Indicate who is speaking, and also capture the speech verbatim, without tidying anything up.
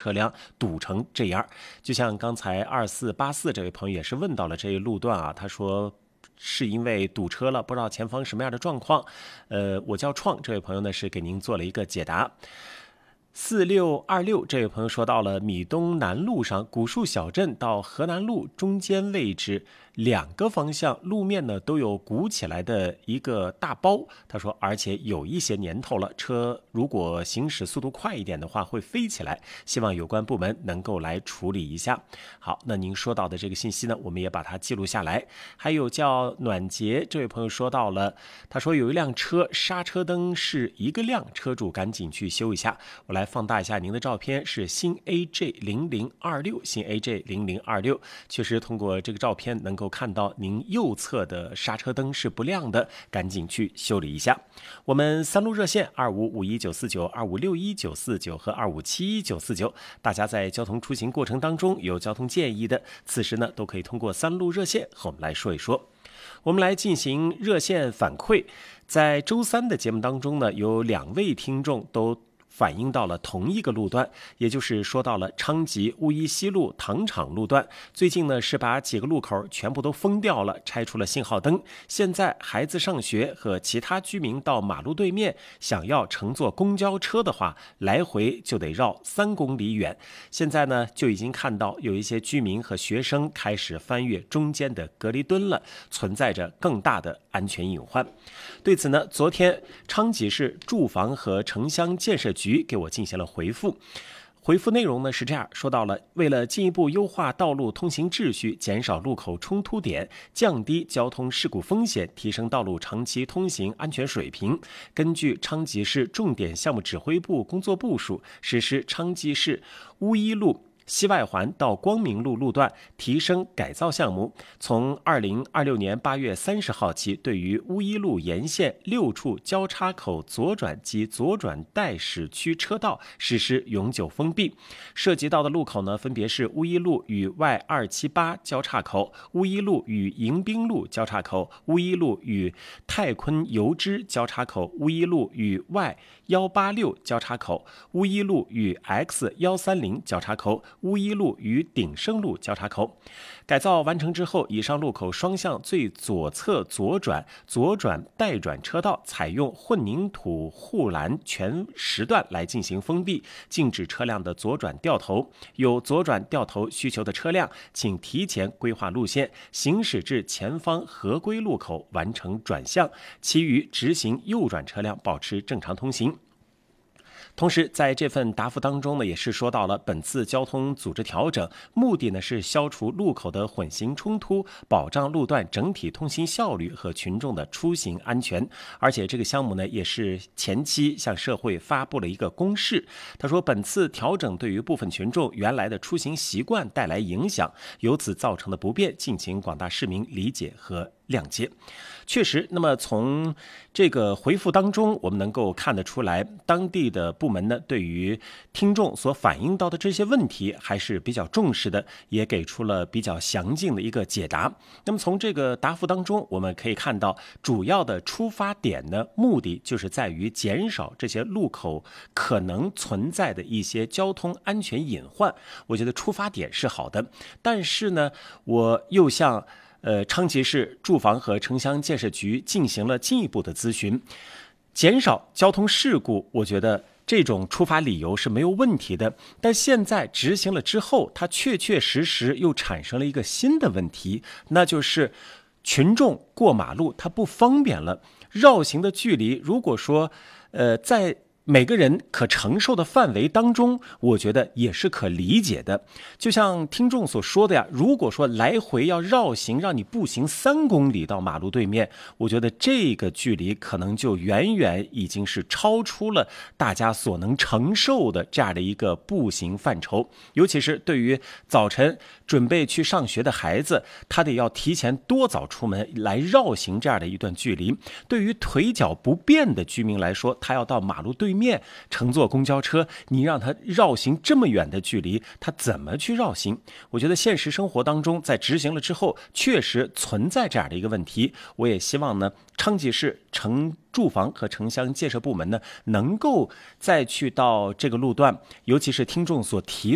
Speaker 1: 车辆堵成这样。就像刚才二四八四这位朋友也是问到了这一路段啊，他说是因为堵车了，不知道前方什么样的状况。呃，我叫创，这位朋友呢是给您做了一个解答。四六二六这位朋友说到了米东南路上古树小镇到河南路中间位置两个方向路面呢都有鼓起来的一个大包，他说而且有一些年头了，车如果行驶速度快一点的话会飞起来，希望有关部门能够来处理一下。好，那您说到的这个信息呢我们也把它记录下来。还有叫暖杰这位朋友说到了，他说有一辆车刹车灯是一个亮，车主赶紧去修一下。我来放大一下您的照片，是新 A J 零零二六， 新 A J 零零二六， 确实通过这个照片能够看到您右侧的刹车灯是不亮的，赶紧去修理一下。我们三路热线二五五一九四九、二五六一九四九和二五七一九四九，大家在交通出行过程当中有交通建议的，此时呢都可以通过三路热线和我们来说一说。我们来进行热线反馈，在周三的节目当中呢，有两位听众都反映到了同一个路段，也就是说到了昌吉乌衣西路糖厂路段，最近呢是把几个路口全部都封掉了，拆除了信号灯。现在孩子上学和其他居民到马路对面想要乘坐公交车的话，来回就得绕三公里远。现在呢就已经看到有一些居民和学生开始翻越中间的隔离墩了，存在着更大的安全隐患。对此呢，昨天昌吉市住房和城乡建设局给我进行了回复。回复内容呢是这样说到了，为了进一步优化道路通行秩序，减少路口冲突点，降低交通事故风险，提升道路长期通行安全水平，根据昌吉市重点项目指挥部工作部署，实施昌吉市乌衣路西外环到光明路路段提升改造项目，从二零二六年八月三十号起，对于乌衣路沿线六处交叉口左转及左转待驶区车道实施永久封闭。涉及到的路口呢，分别是乌衣路与 Y 二七八 交叉口、乌衣路与迎宾路交叉口、乌衣路与泰坤油脂交叉口、乌衣路与 Y 一八六 交叉口、乌衣路与 X 一三零 交叉口、乌衣路与鼎盛路交叉口。改造完成之后，以上路口双向最左侧左转、左转待转车道采用混凝土护栏全时段来进行封闭，禁止车辆的左转掉头。有左转掉头需求的车辆，请提前规划路线，行驶至前方合规路口完成转向，其余直行右转车辆保持正常通行。同时在这份答复当中呢，也是说到了本次交通组织调整目的呢是消除路口的混行冲突，保障路段整体通行效率和群众的出行安全。而且这个项目呢也是前期向社会发布了一个公示。他说本次调整对于部分群众原来的出行习惯带来影响，由此造成的不便，敬请广大市民理解和谅解。确实，那么从这个回复当中我们能够看得出来，当地的部门呢对于听众所反映到的这些问题还是比较重视的，也给出了比较详尽的一个解答。那么从这个答复当中我们可以看到，主要的出发点呢目的就是在于减少这些路口可能存在的一些交通安全隐患。我觉得出发点是好的，但是呢我又向呃，昌吉市住房和城乡建设局进行了进一步的咨询，减少交通事故，我觉得这种出发理由是没有问题的。但现在执行了之后，它确确实实又产生了一个新的问题，那就是群众过马路它不方便了，绕行的距离如果说呃在每个人可承受的范围当中，我觉得也是可理解的。就像听众所说的呀，如果说来回要绕行，让你步行三公里到马路对面，我觉得这个距离可能就远远已经是超出了大家所能承受的这样的一个步行范畴。尤其是对于早晨准备去上学的孩子，他得要提前多早出门来绕行这样的一段距离。对于腿脚不便的居民来说，他要到马路对面面乘坐公交车，你让他绕行这么远的距离，他怎么去绕行？我觉得现实生活当中在执行了之后确实存在这样的一个问题。我也希望呢昌吉市城住房和城乡建设部门呢能够再去到这个路段，尤其是听众所提